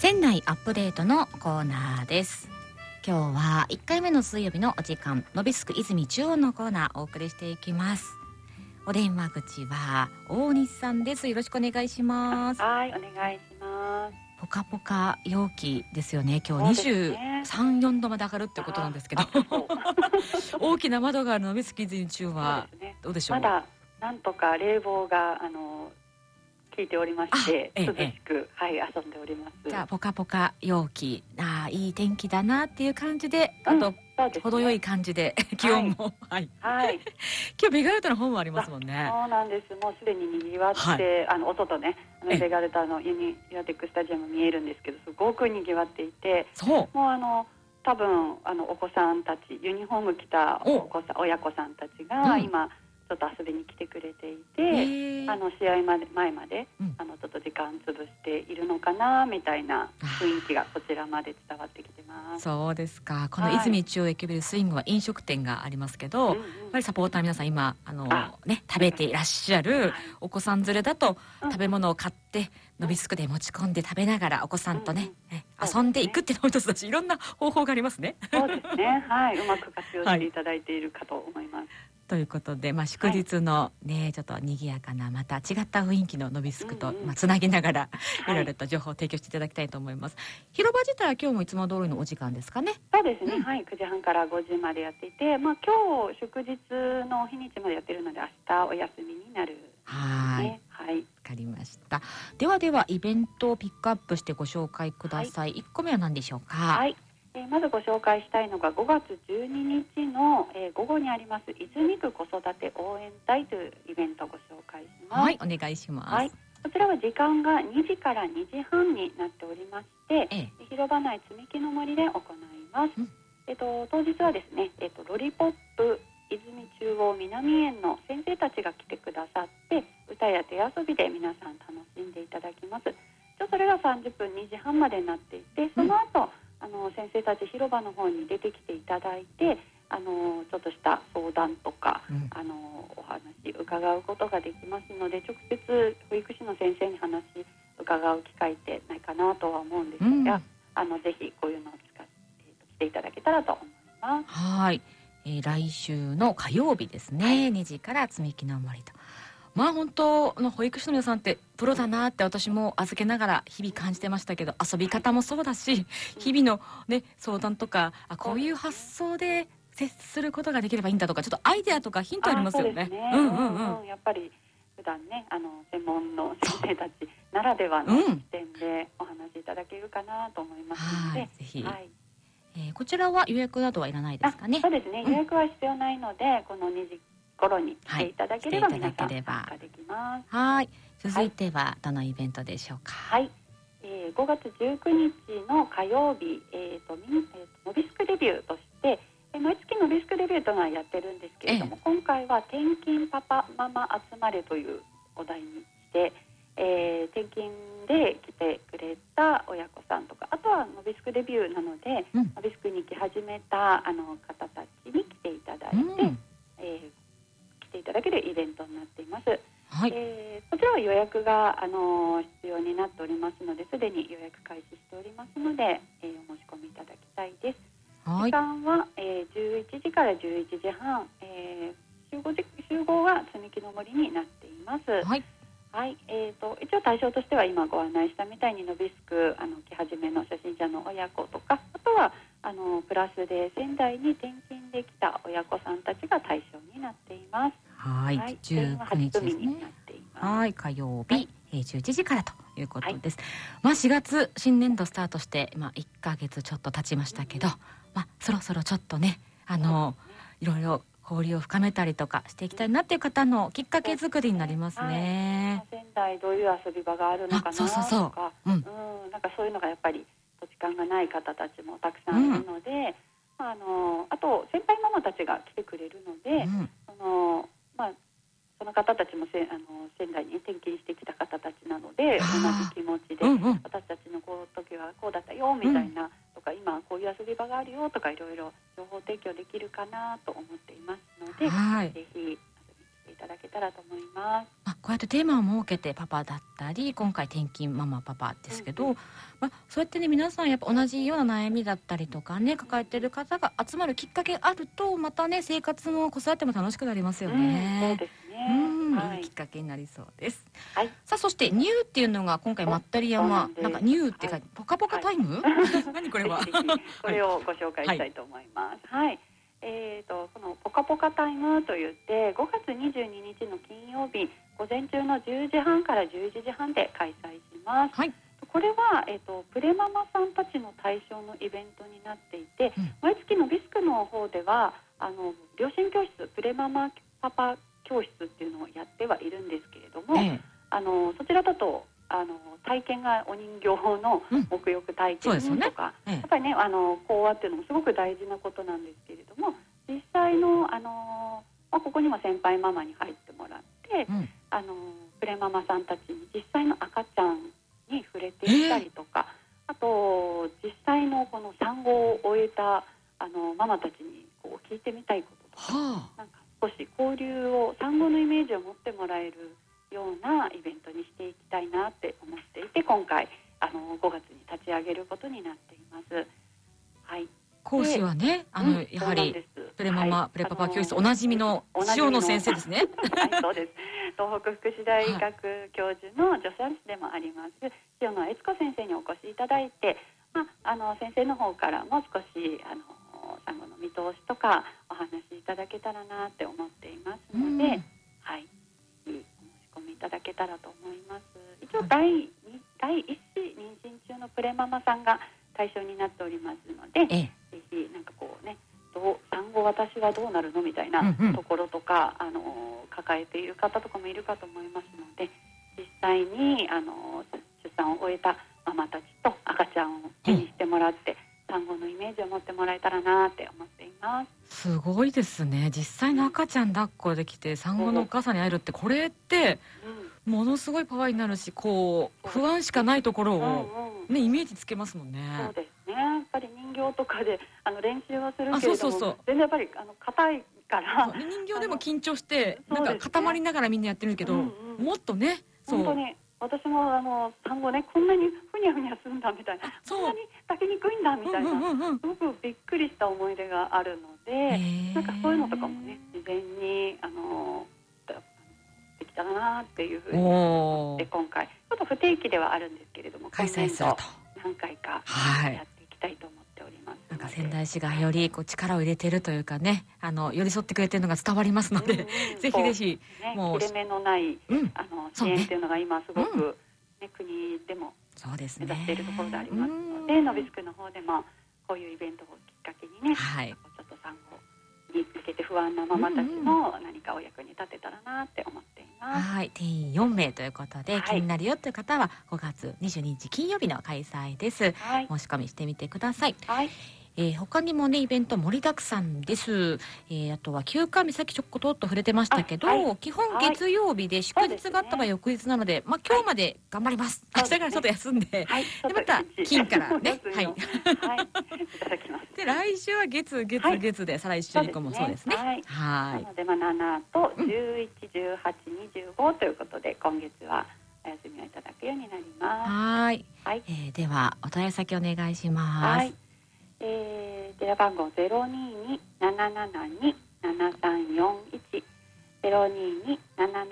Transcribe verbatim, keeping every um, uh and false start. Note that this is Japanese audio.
船内アップデートのコーナーです。今日はいっかいめの水曜日のお時間、のびすく泉中央のコーナーお送りしていきます。お電話口は大西さんです。よろしくお願いします。 はい、お願いします。 ポカポカ陽気ですよね。今日にじゅうさん、よんどまで上がるってことなんですけど大きな窓があるのびすく泉中はどうでしょう。 まだなんとか冷房があの効いておりまして、涼しく、はい、遊んでおります。 じゃあポカポカ陽気、あいい天気だなっていう感じで、あと、うんね、程よい感じで気温もはい、はい、今日ベガルタの本もありますもんね。 そうなんです。もうすでに賑わって、はい、あの音とね、あのベガルタのユニユアテックスタジアム見えるんですけど、すごく賑わっていて、そうもうあの多分あのお子さんたち、ユニフォーム着たお子さん親子さんたちが今、うん、ちょっと遊びに来てくれていて、あの試合まで前まで、うん、あのちょっと時間潰しているのかなみたいな雰囲気がこちらまで伝わってきてます。 そうですか。この泉中央駅ビルスイングは飲食店がありますけど、はい、やっぱりサポーターの皆さん今あのあ、ね、食べていらっしゃるお子さん連れだと、はい、食べ物を買ってのびすくで持ち込んで食べながらお子さんとね、うんうん、遊んでいくっていうのも一つだし、いろんな方法がありますね。 そうですね、はい、うまく活用していただいているかと思います。はい、 ということで、まあ、祝日のね、はい、ちょっと賑やかなまた違った雰囲気ののびすくと、うんうん、まあ、つなぎながら、はい、いろいろと情報を提供していただきたいと思います。広場自体は今日もいつも通りのお時間ですかね。 そうですね、うん、はい、くじはんからごじまでやっていて、まあ、今日祝日の日にちまでやってるので明日お休みになる、ね、 はい、はい、わかりました。ではではイベントをピックアップしてご紹介ください。はい、いっこめは何でしょうか。 はい、えー、まずご紹介したいのがごがつじゅうににちの、えー、午後にあります泉区子育て応援隊というイベントをご紹介します。 はい、お願いします。はい、 こちらは時間がにじからにじはんになっておりまして、ええ、広場内積み木の森で行います。うん、えっと、当日はですね、えっと、ロリポップ泉中央南園の先生たちが来てくださって、歌や手遊びで皆さん楽しんでいただきます。それがさんじゅっぷんにじはんまでになっていて、その後、うん、あの先生たち広場の方に出てきていただいて、あのちょっとした相談とか、うん、あのお話伺うことができますので、直接保育士の先生に話伺う機会ってないかなとは思うんですが、うん、あのぜひこういうのを使って来ていただけたらと思います。 はい、えー、来週の火曜日ですね、はい、にじから積み木の森と。まあ本当の保育士の皆さんってプロだなって私も預けながら日々感じてましたけど、遊び方もそうだし、日々のね相談とか、あこういう発想で接することができればいいんだとか、ちょっとアイデアとかヒントありますよね。 うんうんうん、やっぱり普段ね、あの専門の先生たちならではの視点でお話しいただけるかなと思いますので、うん、 ぜひ、はい、えー、こちらは予約などはいらないですかね。 そうですね、予約は必要ないので、うん、このにじ頃に来ていただければ、はい、皆さん参加できます。 はい、続いてはどのイベントでしょうか。 はい、えー、ごがつじゅうくにちの火曜日、えーとみんえー、のびすくデビューとして、えー、毎月のびすくデビューというのはやってるんですけれども、ええ、今回は転勤パパママ集まれというお題にして、えー、転勤で来てくれた親子さんとか、あとはのびすくデビューなので、うん、のびすくに来始めたあの方たちに来ていただいて、うん、えー来ていただけるイベントになっています。はい、えー、こちらは予約が、あのー、必要になっておりますので、すでに予約開始しておりますので、えー、お申し込みいただきたいです。はい、時間は、えー、じゅういちじからじゅういちじはん、えー、集合時集合は積み木の森になっています。はい、はい、えーと、一応対象としては今ご案内したみたいにのびすくあの来始めの初心者の親子とか、あとはあのプラスで仙台に転勤できた親子さんたちが対象になっています。 はい、はい、じゅうくにちですね。はい、火曜日、はい、えー、じゅういちじからということです。はい、まあしがつ新年度スタートしてまあいっかげつちょっと経ちましたけど、うん、まあそろそろちょっとね、あの、ね、いろいろ交流を深めたりとかしていきたいなっていう方のきっかけ作りになりますね。 はい、仙台どういう遊び場があるのかなとか、そうそうそう、うん、うん、なんかそういうのがやっぱり土地勘がない方たちもたくさんいるので、うん、あのあと先輩ママたちが来てくれるので、うん、そのまあその方たちもせあの仙台に転勤してきた方たちなので、同じ気持ちで、うんうん、私たちのこう時はこうだったよみたいな、うん、とか今こういう遊び場があるよとかいろいろ情報提供できるかなと思っていますので、はい、ぜひ遊びに来ていただけたらと思います。 あ、こうやっってテーマを設けてパパだったり、今回転勤ママパパですけど、 うんまあ、そうやってね皆さんやっぱ同じような悩みだったりとかね抱えてる方が集まるきっかけがあると、またね生活も子育ても楽しくなりますようん、そうね。 ですうね。 ん、 はいいいきっかけになりそうです。 はい。 さあそしてニューっていうのが今回まったり山そうなんです。 なんかニューってか、 はいポカポカタイム、 はい何これはぜひぜひこれをご紹介したいと思います。はい。えー、とこのポカポカタイムといってごがつにじゅうににちの金曜日午前中のじゅうじはんからじゅういちじはんで開催します。 はい、 これは、えー、とプレママさんたちの対象のイベントになっていて、 うん毎月のビスクの方ではあの両親教室プレママパパ教室っていうのをやってはいるんですけれども、 ええ、 あのそちらだとあの体験がお人形のうん沐浴体そうですよね験とか、 ええやっぱりねあの講話っていうのもすごく大事なことなんですけれども、実際のあの、まあ、ここにも先輩ママに入ってもらって、 うんあのプレママさんたちに実際の赤ちゃんに触れていったりとか、あと実際のこの産後を終えたあのママたちにこう聞いてみたいこととか、 はあ、 なんか少し交流を産後のイメージを持ってもらえるようなイベントにしていきたいなって思っていて、今回あのごがつに立ち上げることになっています。はい。 講師はねあの、 うんやはりプレママ、 はい、 プレパパ教室あのおなじみのおなじみ塩野先生ですね。 はい、そうです。東北福祉大学教授の助産師でもあります塩野悦子先生にお越しいただいて、まあ、あの先生の方からも少しあの産後の見通しとかお話しいただけたらなって思っていますので、 うんはい、お申し込みいただけたらと思います。一応第二第一子妊娠中のプレママさんが対象になっておりますので、 ええ、 ぜひなんかこうね、どう産後私はどうなるのみたいなうんうんところとか、あの抱えている方とかもいるかと思いますので、実際にあの出産を終えたママたちと赤ちゃんを手にしてもらって、産後のイメージを持ってもらえたらなって思っています。 すごいですね。実際の赤ちゃん抱っこできて産後のお母さんに会えるって、これってうん、 ものすごいパワーになるし、こう不安しかないところうんをうんねイメージつけますもんね。 そうですね。やっぱり人形とかであの練習はするけれども、 あそうそうそう全然やっぱりあの硬いからそう人形でも緊張してあのなんか固まりながらみんなやってるけど、 うんうんもっとね、そう本当に私もあの産後ねこんなにふにゃふにゃするんだみたいな、 そうこんなに炊きにくいんだみたいな、 うんうんうんうんすごくびっくりした思い出があるので、 へーなんかそういうのとかもね事前にあのだできたらなっていうふうに思おーって、今回ちょっと不定期ではあるんですけれども開催すると、 何回かはいやっていきたいと思っておりますなんかので、 仙台市がよりこう力を入れてるというかね、あの寄り添ってくれてるのが伝わりますので、 うんうんぜひぜひね、 もう切れ目のないうんあのそうね支援っていうのが今すごく、 うね国でもそうですね目指しているところでありますので、 うんノビスクの方でもこういうイベントをきっかけにね、 はいちょっと産後に向けて不安なママたちも何かお役に立てたらなって思っています。 はい、定員よんめいということで、 はい気になるよという方はごがつにじゅうににち金曜日の開催です。 はい、 申し込みしてみてください。 はい、 えー他にもねイベント盛りだくさんです。えーあとは休暇三崎ちょこっと触れてましたけど、 あはい基本月曜日で祝日があった場合翌日なので、まあ今日まで頑張ります。 はい明日からちょっと休んで、 はい、 でまた金からねはいはい、いただきます。 で来週は月月はい月で、再来週以降もそうですね。 はい、 は。 ないので、まあ、ななとじゅういち、じゅうはち、にじゅうごということで今月はお休みをいただくようになります。 はい。 はい、 えーではお問い合わせ先お願いします。 はい、えー、電話番号ゼロにーにーななななにーななさんよんいち ゼロにーにーななな